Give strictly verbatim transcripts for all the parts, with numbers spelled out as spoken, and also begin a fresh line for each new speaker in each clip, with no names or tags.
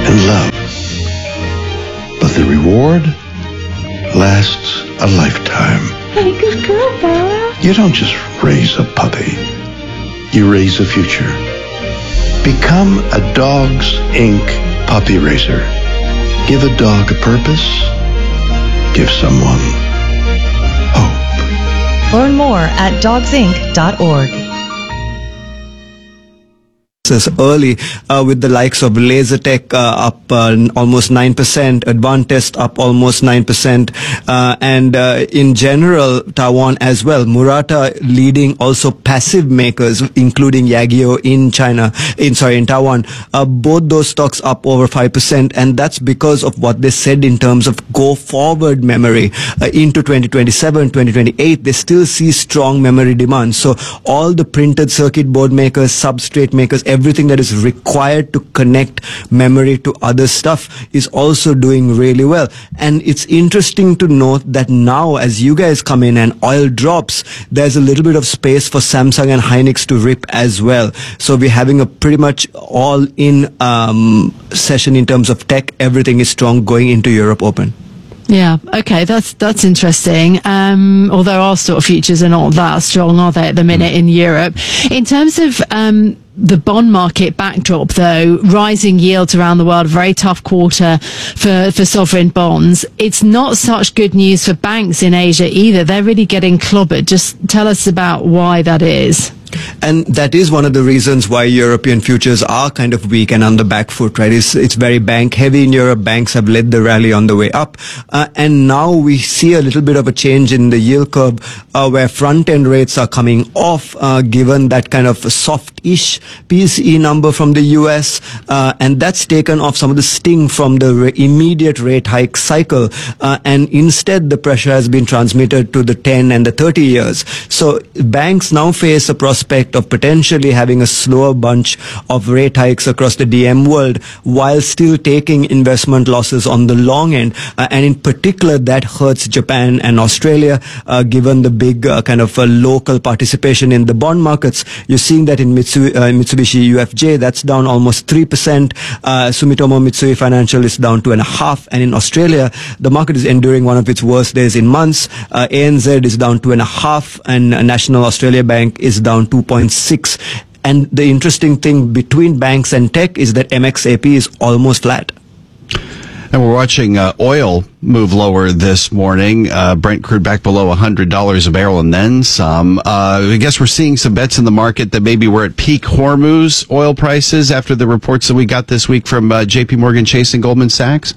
and love. But the reward lasts a lifetime.
Hey, good girl, Bella.
You don't just raise a puppy. You raise a future. Become a Dogs Incorporated puppy raiser. Give a dog a purpose. Give someone hope.
Learn more at dogs inc dot org.
Early uh, with the likes of Lasertech uh, up uh, almost nine percent, Advantest up almost nine percent, uh, and uh, in general Taiwan as well. Murata leading also passive makers, including Yageo in China, in sorry in Taiwan. Uh, both those stocks up over five percent, and that's because of what they said in terms of go forward memory uh, into twenty twenty-seven, twenty twenty-eight. They still see strong memory demand. So all the printed circuit board makers, substrate makers, everything that is required to connect memory to other stuff is also doing really well. And it's interesting to note that now as you guys come in and oil drops, there's a little bit of space for Samsung and Hynix to rip as well. So we're having a pretty much all in um, session in terms of tech. Everything is strong going into Europe Open.
Yeah, okay, that's that's interesting. Um, although our stock futures are not that strong, are they, at the minute in Europe? In terms of um, the bond market backdrop, though, rising yields around the world, very tough quarter for, for sovereign bonds. It's not such good news for banks in Asia either. They're really getting clobbered. Just tell us about why that is.
And that is one of the reasons why European futures are kind of weak and on the back foot, right? It's, it's very bank heavy in Europe. Banks have led the rally on the way up. Uh, and now we see a little bit of a change in the yield curve, uh, where front end rates are coming off, uh, given that kind of soft-ish P C E number from the U S. Uh, and that's taken off some of the sting from the re- immediate rate hike cycle. Uh, and instead the pressure has been transmitted to the ten and the thirty years. So banks now face a prospect of potentially having a slower bunch of rate hikes across the D M world while still taking investment losses on the long end. Uh, and in particular, that hurts Japan and Australia, uh, given the big uh, kind of uh, local participation in the bond markets. You're seeing that in Mitsu- uh, Mitsubishi U F J, that's down almost three percent. Uh, Sumitomo Mitsui Financial is down two and a half. And in Australia, the market is enduring one of its worst days in months. Uh, A N Z is down two and a half, and uh, National Australia Bank is down two point six. And the interesting thing between banks and tech is that M X A P is almost flat.
And we're watching uh, oil move lower this morning. Uh, Brent crude back below one hundred dollars a barrel and then some. Uh, I guess we're seeing some bets in the market that maybe we're at peak Hormuz oil prices after the reports that we got this week from uh, J P Morgan Chase and Goldman Sachs.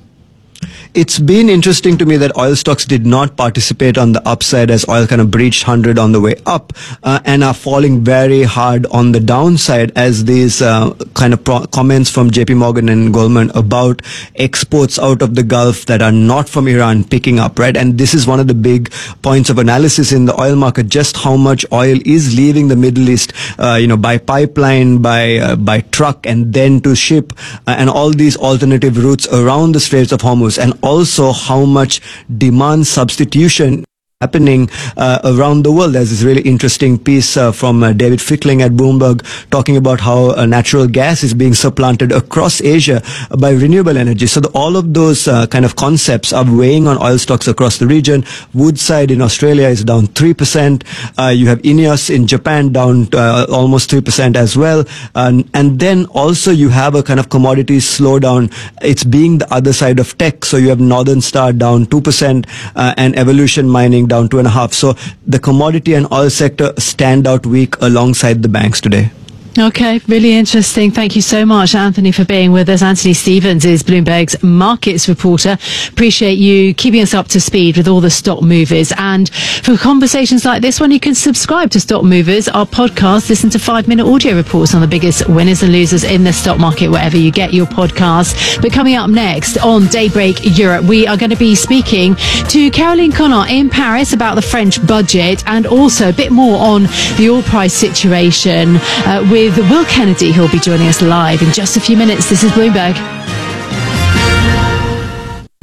It's been interesting to me that oil stocks did not participate on the upside as oil kind of breached one hundred on the way up, uh, and are falling very hard on the downside as these uh, kind of pro- comments from J P Morgan and Goldman about exports out of the Gulf that are not from Iran picking up, right? And this is one of the big points of analysis in the oil market, just how much oil is leaving the Middle East, uh, you know, by pipeline, by uh, by truck, and then to ship, uh, and all these alternative routes around the Straits of Hormuz. And also how much demand substitution happening uh, around the world. There's this really interesting piece uh, from uh, David Fickling at Bloomberg talking about how uh, natural gas is being supplanted across Asia by renewable energy. So the, all of those uh, kind of concepts are weighing on oil stocks across the region. Woodside in Australia is down three percent. Uh, you have INEOS in Japan down uh, almost three percent as well. Uh, and then also you have a kind of commodities slowdown. It's being the other side of tech. So you have Northern Star down two percent uh, and Evolution Mining down two and a half. So the commodity and oil sector stand out weak alongside the banks today.
Okay, really interesting. Thank you so much, Anthony, for being with us. Anthony Stevens is Bloomberg's markets reporter. Appreciate you keeping us up to speed with all the stock movers. And for conversations like this one, you can subscribe to Stock Movers, our podcast. Listen to five-minute audio reports on the biggest winners and losers in the stock market, wherever you get your podcasts. But coming up next on Daybreak Europe, we are going to be speaking to Caroline Connor in Paris about the French budget and also a bit more on the oil price situation uh, with With Will Kennedy, who'll be joining us live in just a few minutes. This is Bloomberg.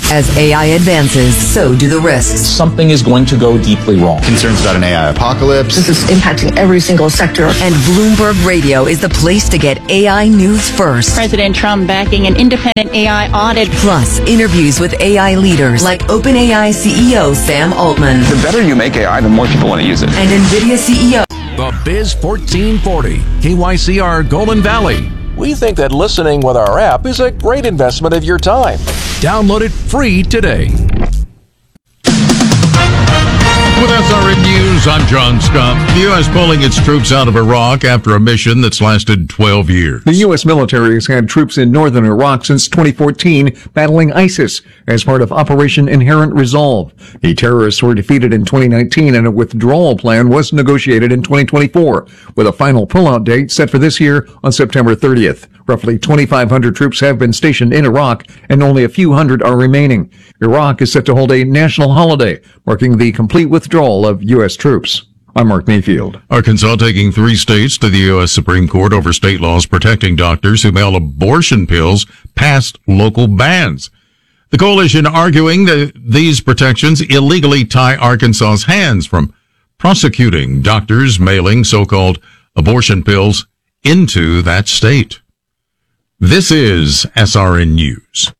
As A I advances, so do the risks.
Something is going to go deeply wrong.
Concerns about an A I apocalypse.
This is impacting every single sector.
And Bloomberg Radio is the place to get A I news first.
President Trump backing an independent A I audit.
Plus, interviews with A I leaders like OpenAI C E O Sam Altman.
The better you make A I, the more people want to use it.
And NVIDIA C E O.
The Biz fourteen forty, K Y C R Golden Valley.
We think that listening with our app is a great investment of your time.
Download it free today.
With S R N News, I'm John Scott. The U S pulling its troops out of Iraq after a mission that's lasted twelve years.
The U S military has had troops in northern Iraq since twenty fourteen battling ISIS as part of Operation Inherent Resolve. The terrorists were defeated in twenty nineteen and a withdrawal plan was negotiated in twenty twenty-four, with a final pullout date set for this year on September thirtieth. Roughly twenty-five hundred troops have been stationed in Iraq, and only a few hundred are remaining. Iraq is set to hold a national holiday, marking the complete withdrawal of U S troops. I'm Mark Mayfield.
Arkansas taking three states to the U S Supreme Court over state laws protecting doctors who mail abortion pills past local bans. The coalition arguing that these protections illegally tie Arkansas's hands from prosecuting doctors mailing so-called abortion pills into that state. This is S R N News.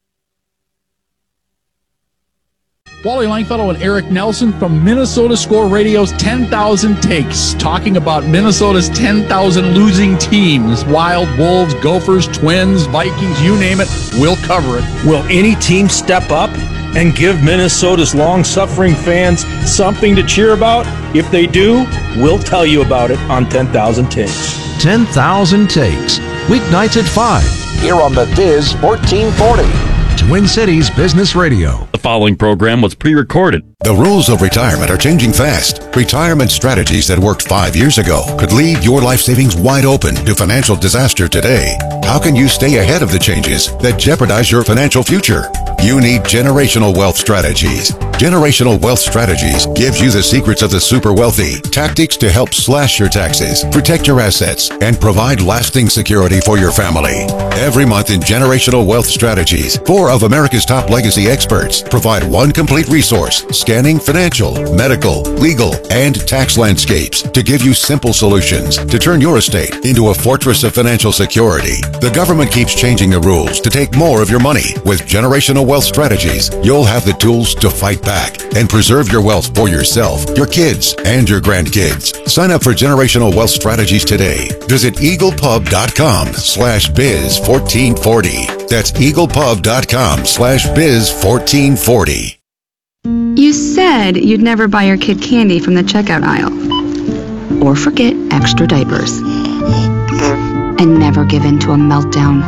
Wally Langfellow and Eric Nelson from Minnesota Score Radio's ten thousand Takes, talking about Minnesota's ten thousand losing teams. Wild, Wolves, Gophers, Twins, Vikings, you name it, we'll cover it.
Will any team step up and give Minnesota's long-suffering fans something to cheer about? If they do, we'll tell you about it on ten thousand Takes.
ten thousand Takes, weeknights at five.
Here on the Biz fourteen forty.
Twin Cities Business Radio.
The following program was pre-recorded.
The rules of retirement are changing fast. Retirement strategies that worked five years ago could leave your life savings wide open to financial disaster today. How can you stay ahead of the changes that jeopardize your financial future? You need Generational Wealth Strategies. Generational Wealth Strategies gives you the secrets of the super wealthy, tactics to help slash your taxes, protect your assets, and provide lasting security for your family. Every month in Generational Wealth Strategies, four of America's top legacy experts provide one complete resource scanning financial, medical, legal, and tax landscapes to give you simple solutions to turn your estate into a fortress of financial security. The government keeps changing the rules to take more of your money. With Generational Wealth Strategies, you'll have the tools to fight back and preserve your wealth for yourself, your kids, and your grandkids. Sign up for Generational Wealth Strategies today. Visit eaglepub.com slash biz 1440. That's eaglepub.com slash biz 1440.
You said you'd never buy your kid candy from the checkout aisle. Or forget extra diapers. And never give in to a meltdown.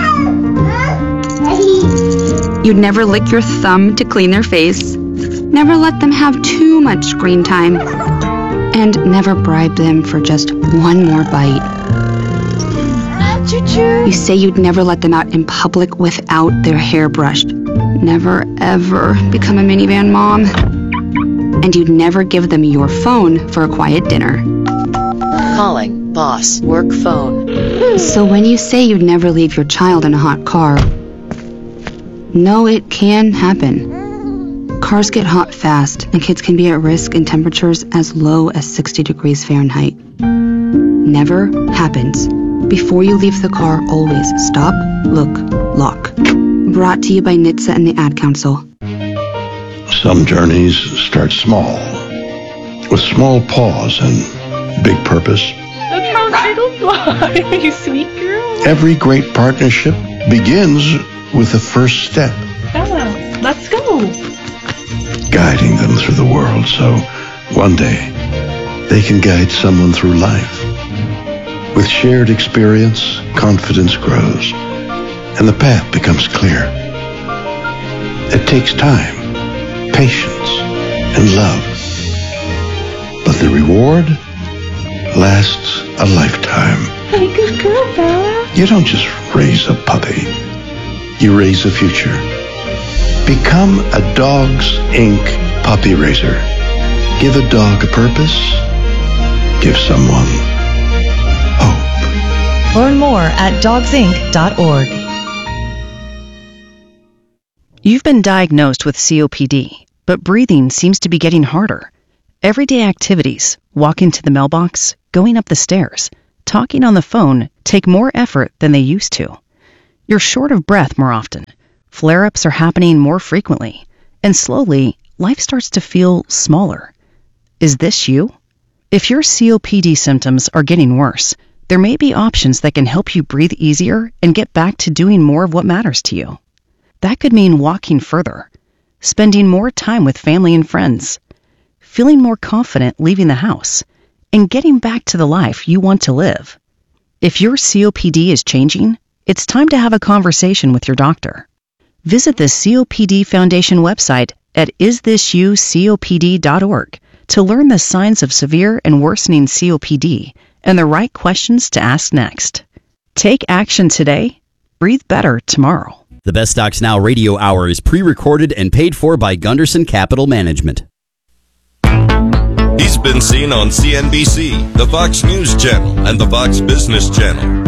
You'd never lick your thumb to clean their face. Never let them have too much screen time. And never bribe them for just one more bite. Choo-choo. You say you'd never let them out in public without their hair brushed. Never, ever become a minivan mom. And you'd never give them your phone for a quiet dinner.
Calling boss work phone.
So when you say you'd never leave your child in a hot car, no, it can happen. Cars get hot fast, and kids can be at risk in temperatures as low as sixty degrees Fahrenheit. Never happens. Before you leave the car, always stop, look, lock. Brought to you by N H T S A and the Ad Council.
Some journeys start small, with small pause and big purpose.
That's how turtles fly, you sweet girl.
Every great partnership begins with the first step.
Bella, let's go.
Guiding them through the world so one day they can guide someone through life. With shared experience, confidence grows, and the path becomes clear. It takes time, patience, and love. But the reward lasts a lifetime.
Hey, good girl, Bella.
You don't just raise a puppy. You raise a future. Become a Dogs Incorporated puppy raiser. Give a dog a purpose. Give someone hope.
Learn more at dogs inc dot org.
You've been diagnosed with C O P D, but breathing seems to be getting harder. Everyday activities, walking to the mailbox, going up the stairs, talking on the phone take more effort than they used to. You're short of breath more often. Flare-ups are happening more frequently. And slowly, life starts to feel smaller. Is this you? If your C O P D symptoms are getting worse, there may be options that can help you breathe easier and get back to doing more of what matters to you. That could mean walking further, spending more time with family and friends, feeling more confident leaving the house, and getting back to the life you want to live. If your C O P D is changing, it's time to have a conversation with your doctor. Visit the C O P D Foundation website at is this you copd dot org to learn the signs of severe and worsening C O P D and the right questions to ask next. Take action today. Breathe better tomorrow.
The Best Stocks Now radio hour is pre-recorded and paid for by Gunderson Capital Management.
He's been seen on C N B C, the Fox News Channel, and the Fox Business Channel.